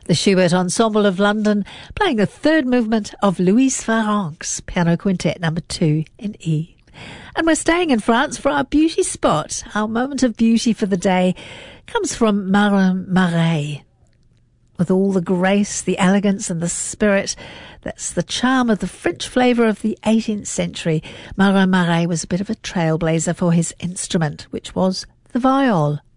The Schubert Ensemble of London playing the third movement of Louise Farrenc's Piano Quintet number 2 in E. And we're staying in France for our beauty spot. Our moment of beauty for the day comes from Marin Marais. With all the grace, the elegance and the spirit, that's the charm of the French flavour of the 18th century. Marin Marais was a bit of a trailblazer for his instrument, which was the viol.